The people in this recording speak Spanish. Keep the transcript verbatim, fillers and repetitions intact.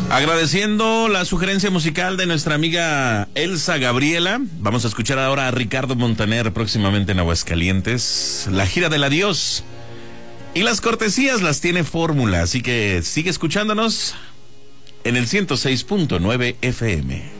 Agradeciendo la sugerencia musical de nuestra amiga Elsa Gabriela, vamos a escuchar ahora a Ricardo Montaner próximamente en Aguascalientes, la gira del adiós. Y las cortesías las tiene Fórmula, así que sigue escuchándonos en el ciento seis punto nueve F M.